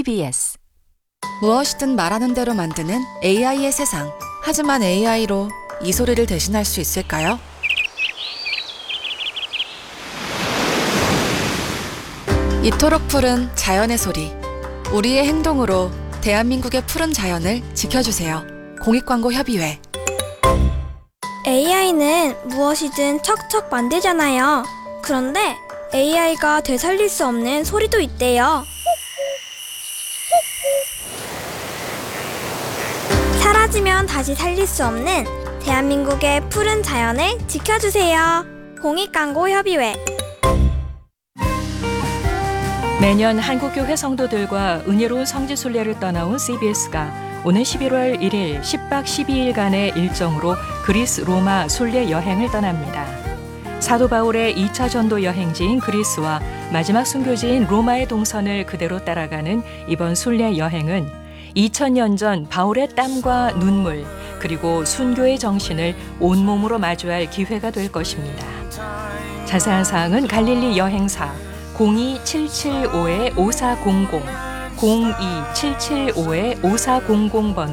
CBS. 무엇이든 말하는 대로 만드는 AI의 세상. 하지만 AI로 이 소리를 대신할 수 있을까요? 이토록 푸른 자연의 소리. 우리의 행동으로 대한민국의 푸른 자연을 지켜주세요. 공익광고협의회. AI는 무엇이든 척척 만들잖아요. 그런데 AI가 되살릴 수 없는 소리도 있대요. 사라지면 다시 살릴 수 없는 대한민국의 푸른 자연을 지켜주세요. 공익광고협의회. 매년 한국교회 성도들과 은혜로운 성지 순례를 떠나온 CBS가 오는 11월 1일 10박 12일간의 일정으로 그리스 로마 순례 여행을 떠납니다. 사도 바울의 2차 전도 여행지인 그리스와 마지막 순교지인 로마의 동선을 그대로 따라가는 이번 순례 여행은 2000년 전 바울의 땀과 눈물 그리고 순교의 정신을 온몸으로 마주할 기회가 될 것입니다. 자세한 사항은 갈릴리 여행사 02775-5400, 02775-5400번으로